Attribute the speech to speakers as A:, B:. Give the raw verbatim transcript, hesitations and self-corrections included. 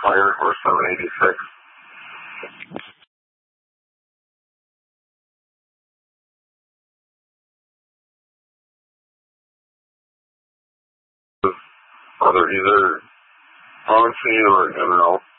A: fire for seven eighty-six. Either either on scene or, I don't know,